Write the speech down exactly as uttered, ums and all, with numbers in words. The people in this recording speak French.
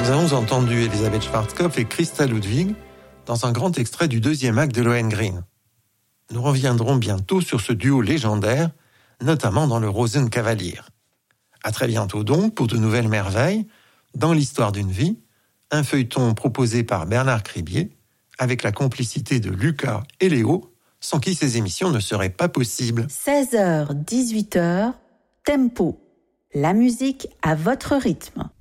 Nous avons entendu Elisabeth Schwarzkopf et Christa Ludwig dans un grand extrait du deuxième acte de Lohengrin. Nous reviendrons bientôt sur ce duo légendaire, notamment dans le Rosenkavalier. À très bientôt donc pour de nouvelles merveilles, dans l'histoire d'une vie, un feuilleton proposé par Bernard Cribier, avec la complicité de Lucas et Léo, sans qui ces émissions ne seraient pas possibles. seize heures dix-huit heures, Tempo. La musique à votre rythme.